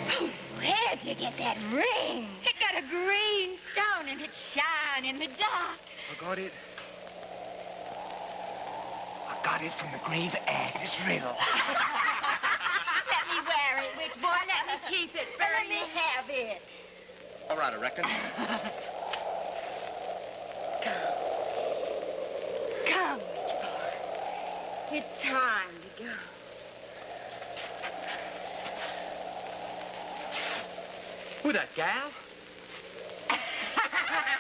Where'd you get that ring? It got a green stone and it shine in the dark. I got it from the grave Agnes Riddle. Let me wear it, witch boy. Let me keep it. Let me have it. All right, I reckon. Come, witch boy. It's time to go. Who that gal?